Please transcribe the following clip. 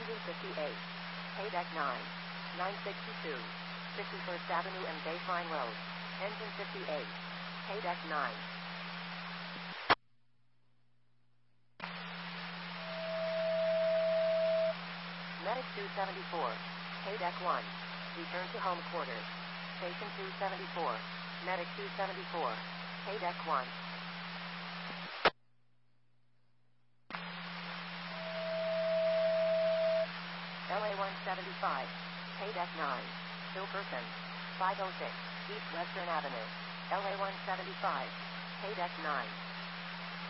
Engine 58. Haydeck 9. 962. 51st Avenue and Baseline Road. Engine 58. Haydeck 9. Medic 274. Haydeck 1. Return to home quarters. Station 274. Medic 274. Haydeck 1. LA 175. Haydeck 9. Hilkerson. 506. East Western Avenue. LA 175. Haydeck 9.